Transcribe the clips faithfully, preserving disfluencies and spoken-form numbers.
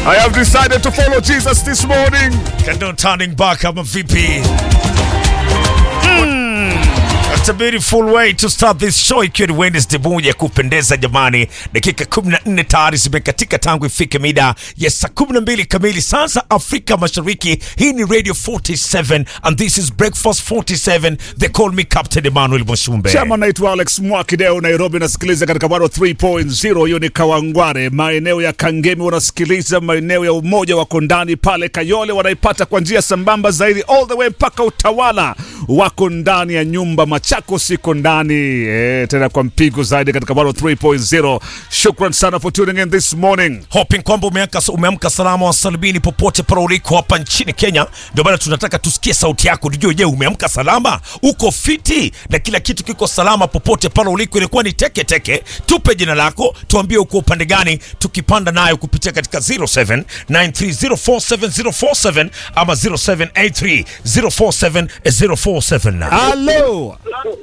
I have decided to follow Jesus this morning. And no turning back, I'm a V P. It's a beautiful way to start this show, ikiwa ni Wednesday moja ya kupendeza jamani. Dakika kumi na nne tayari zimekatika tangu ifike mida ya saa kumi na mbili kamili sasa Afrika Mashariki. Hii ni Radio forty-seven and this is Breakfast forty-seven. They call me Captain Emmanuel Moshumbe. Chama naitwa Alex Mwakideo, Nairobi nasikiliza katika one oh three point zero. Hiyo ni Kawangware, maeneo ya Kangemi wanasikiliza, maeneo ya Umoja wako ndani pale Kayole wanaipata kwa njia sambamba zaidi all the way mpaka Utawala wako ndani ya nyumba Machako siko ndani eh, tena kwa mpigo zaidi katika one oh three point zero. Shukran sana for tuning in this morning. Hoping kwamba umeamka umeamka salama wa salmini popote pale uliko hapa nchini Kenya. Ndio maana tunataka tusikie sauti yako. Ndio, je, umeamka salama? Uko fiti? Na kila kitu kiko salama popote pale uliko. Ilikuwa ni teke teke. Tupe jina lako, tuambie uko upande gani, tukipanda nayo kupitia katika zero seven nine three zero four seven zero four seven ama zero seven eight three zero four seven zero four seven. Hello.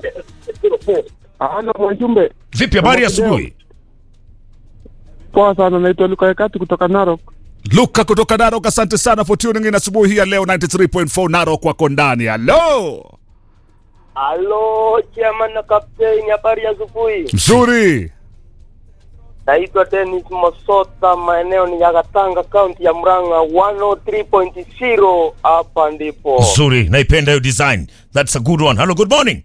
Ana Mwajumbe. Vipi habari asubuhi? Poa sana, naitwa Luka Yakati kutoka Narok. Luka kutoka Narok, asante sana for tuning in asubuhi hii ya leo. ninety-three point four Narok wako ndani. Hello. Halo, chairman na captain, habari ya asubuhi. Mzuri. Naitwa Dennis Mosota, maeneo ni ya Gatanga, county ya Murang'a, one oh three point zero hapa ndipo. Nzuri, naipenda hiyo design. That's a good one. Hello, good morning.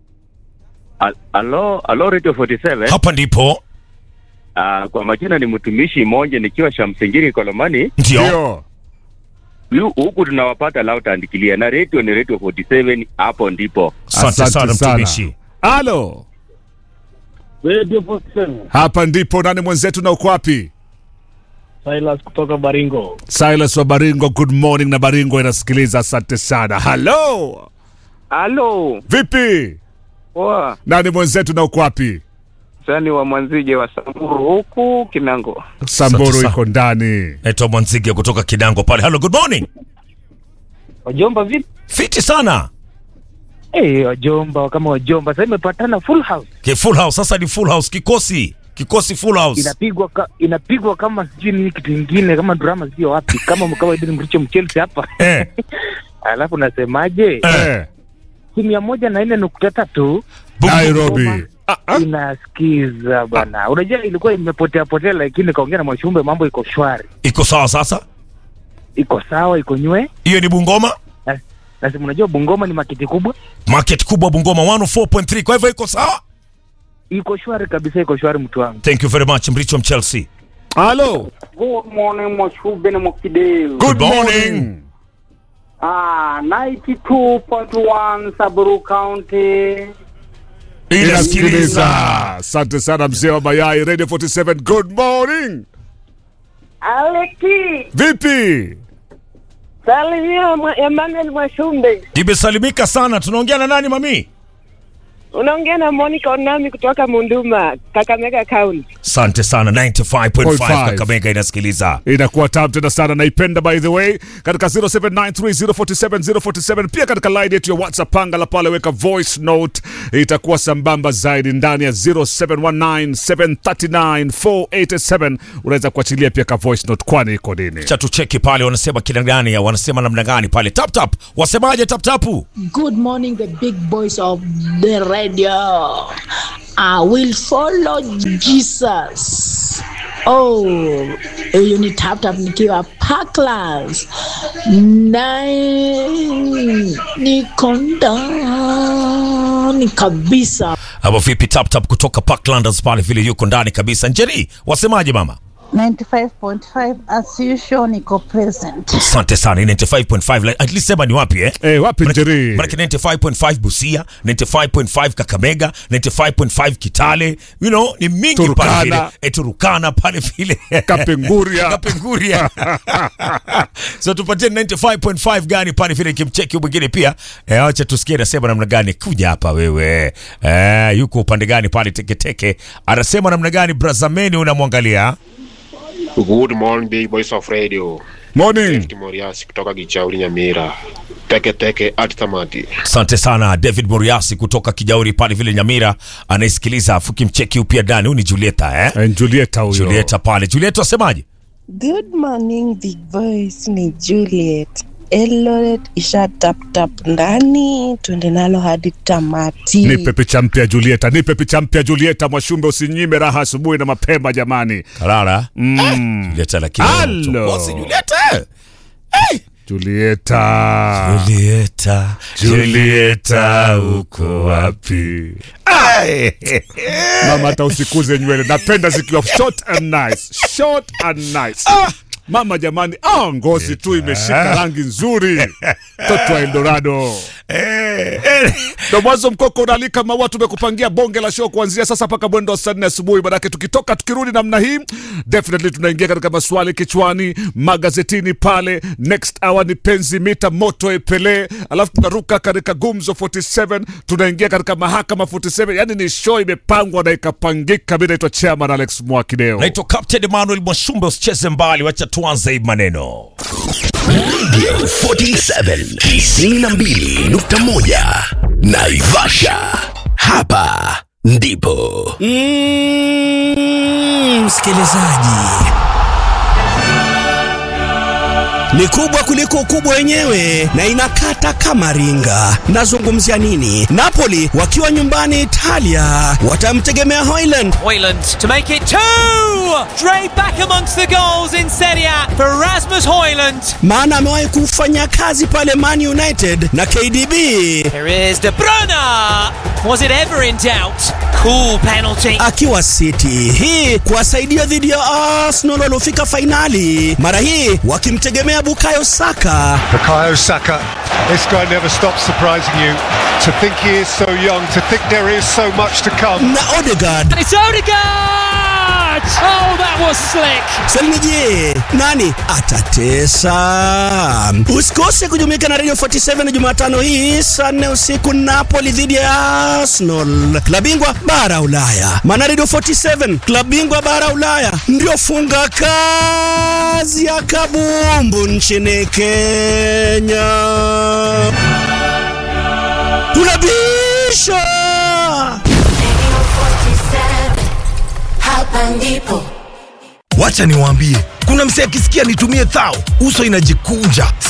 Hello, hello Radio forty-seven. Hapa ndipo. Ah, kwa majina ni mtumishi mmoja nikiwa Shamsingiri Kolomani. Ndio. Yu huku tunawapata loud and clear na radio ni Radio forty-seven, hapo ndipo. Asante sana mtumishi. Hello. Radio forty-seven. Hapa ndipo. Nani mwenzetu na uko wapi? Silas kutoka Baringo. Silas wa Baringo, good morning na Baringo inasikiliza, asante sana. Hello. Halo. Vipi? Poa. Nani mwenzetu na uko wapi? Sani wa Mwanzige wa Samburu huku Kinango. Samburu iko ndani. Naitwa Mwanzige kutoka Kinango pale. Hello, good morning. Wajomba vipi? Fiti sana. Eh, hey, wajomba kama wajomba. Sasa imepatana full house. Ke full house sasa ni full house kikosi. Kikosi full house. Inapigwa ka, inapigwa kama sijui ni kitu kingine kama drama sio wapi. Kama mkawa Edwin Mricho Mchelsea hapa. Eh. Alafu nasemaje? Eh. Timu ya moja na nne nukta tatu Nairobi. Ah, ah. Inasikiza bwana. Ah. Unajua ilikuwa imepotea potea lakini kaongea na Mwashumbe mambo iko shwari. Iko sawa sasa? Iko sawa, iko nywe. Hiyo ni Bungoma? Na, na si mnajua Bungoma ni market kubwa? Market kubwa Bungoma one oh four point three. Kwa hivyo iko sawa? Iko shwari kabisa, iko shwari mtu wangu. Thank you very much Mricho Chelsea. Hello. Good morning Mwashumbe na Mwakideo. Good morning. Ah, ninety-two point one Samburu County. Inasikiliza. Asante sana mzee wa mayai. Radio forty-seven, good morning. Aleki. Vipi? Salimia Emmanuel Mwashumbe. Imesalimika sana. Tunaongea na nani mami? Unaongea na Monica Onami kutoka Munduma, Kakamega County. Asante sana. ninety-five point five Kakamega inasikiliza. Inakuwa tamu tena sana, naipenda by the way. Katika zero seven nine three zero four seven zero four seven, pia katika line yetu ya WhatsApp panga la pale, weka voice note, itakuwa sambamba zaidi ndani ya zero seven one nine seven three nine four eight seven. Unaweza kuachilia pia ka voice note, kwani iko nini? Cha tucheki pale wanasema kila gani ya wanasema namna gani pale. Tap tap. Wasemaje tap tapu? Good morning the big boys of the radio. I will follow Jesus. Oh, you need tap tap nikiwa Parklands. Nine nikonda ni kabisa. Hapo vipi tap tap kutoka Parklands pale vile yuko ndani kabisa. Njeri, wasemaje mama? ninety-five point five as usual niko present. Asante sana. ninety-five point five like, at least sema ni wapi eh? Eh, wapi Njeri? Maana ninety-five point five Busia, ninety-five point five Kakamega, ninety-five point five Kitale, you know, ni mingi Turukana. pale vile. E Turukana pale vile. Kapenguria. Kapenguria. So tupatie ninety-five point five gani pale vile kimcheki mwingine pia. Eh, acha tusikie nasema namna gani kuja hapa wewe. Eh, yuko upande gani pale teke teke. Anasema namna gani Brazameni unamwangalia? Good morning big boys of radio. Morning. Moriasi kutoka Kijauri Nyamira. Teke teke at tamati. Asante sana David Moriasi kutoka Kijauri pale vile Nyamira, anaisikiliza afuki mcheki upia ndani. Huyu ni Julieta eh? And Julieta huyo. Julieta pale. Julieta wasemaje? Good morning, big boys. Ni Juliet. Eldoret isha tap tap ndani, tuende nalo hadi tamati. Nipe picha mpya Julieta, nipe picha mpya Julieta. Mwashumbe usinyime raha asubuhi na mapema jamani. Karara. Mm. Eh, Julieta lakini. Hello. Julieta. Hey. Julieta. Julieta. Julieta uko wapi? Ay. Mama hata usikuze nywele. Napenda zikiwa short and nice. Short and nice. Ah. Mama jamani, ah ngozi tu imeshika rangi nzuri. Toto wa Eldorado. Eh, eh. Ndo mwanzo mkoko unalika maua, tumekupangia bonge la show kuanzia sasa paka mwendo wa saa nne asubuhi. Badake tukitoka tukirudi namna hii, definitely tunaingia katika maswali kichwani, magazetini pale. Next hour ni penzi mita moto epele. Alafu tunaruka katika Gumzo arobaini na saba, tunaingia katika mahakama arobaini na saba. Yani ni show imepangwa na ikapangika. Mimi naitwa Chairman Alex Mwakideo. Naitwa Captain Emmanuel Mwashumbe, usicheze mbali, wacha tuanze hii maneno. Radio arobaini na saba tisini na mbili nukta moja Naivasha. Hapa ndipo. Mm, msikilizaji, ni kubwa kuliko ukubwa wenyewe na inakata kama ringa. Nazungumzia nini? Napoli wakiwa nyumbani Italia watamtegemea Haaland. Haaland to make it two! Straight back amongst the goals in Serie A for Rasmus Haaland. Maana amewahi kufanya kazi pale Man United na K D B. Here is De Bruyne. Was it ever in doubt? Cool penalty. Akiwa City hii kuwasaidia dhidi ya Arsenal waliofika finali. Mara hii wakimtegemea Bukayo Saka. Bukayo Saka, this guy never stops surprising you. To think he is so young, to think there is so much to come. Na Odegaard. And it's Odegaard! Oh, that was slick. Selmije, nani atatesa? Usikose kujumuika na Radio arobaini na saba Jumatano hii saa nne usiku, Napoli dhidi ya Arsenal. Klabu bingwa bara Ulaya. Maana Radio arobaini na saba, klabu bingwa bara Ulaya, ndio funga kazi ya kabumbu nchini Kenya. Tunabisha. Hapa ndipo. Wacha niwaambie, kuna msee akisikia nitumie thao, uso inajikunja.